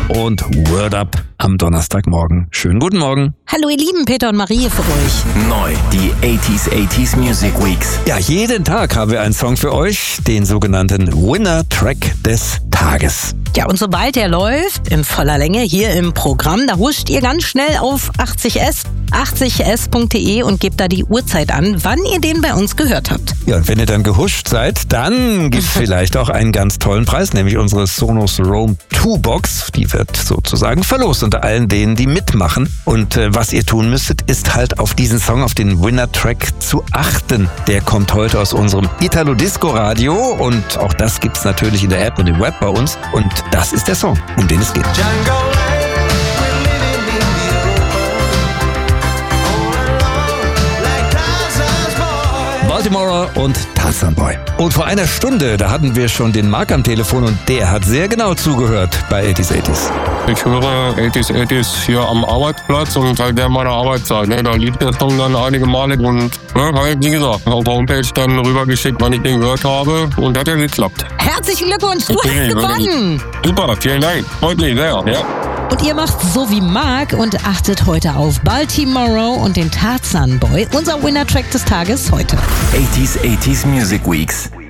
und Word Up am Donnerstagmorgen. Schönen guten Morgen. Hallo ihr Lieben, Peter und Marie für euch. Neu, die 80s Music Weeks. Ja, jeden Tag haben wir einen Song für euch, den sogenannten Winner-Track des Tages. Ja, und sobald der läuft, in voller Länge hier im Programm, da huscht ihr ganz schnell auf 80s.de und gebt da die Uhrzeit an, wann ihr den bei uns gehört habt. Ja, und wenn ihr dann gehuscht seid, dann gibt's vielleicht auch einen ganz tollen Preis, nämlich unsere Sonos Roam 2 Box. Die wird sozusagen verlost unter allen denen, die mitmachen. Und was ihr tun müsstet, ist halt auf diesen Song, auf den Winner-Track zu achten. Der kommt heute aus unserem Italo Disco Radio und auch das gibt's natürlich in der App und im Web bei uns. Und das ist der Song, um den es geht. Baltimore und Tarzan Boy. Und vor einer Stunde, da hatten wir schon den Marc am Telefon und der hat sehr genau zugehört bei 80s. Ich höre 80s hier am Arbeitsplatz und halt während meiner Arbeitszeit. Ne? Da lief der Song dann einige Male und halt, wie gesagt, auf der Homepage dann rübergeschickt, wann ich den gehört habe und hat ja geklappt. Herzlichen Glückwunsch, du hast gewonnen! Super, vielen Dank. Freut mich sehr, ja. Und ihr macht so wie Marc und achtet heute auf Baltimore und den Tarzan Boy, unser Winner-Track des Tages heute. 80s Music Weeks.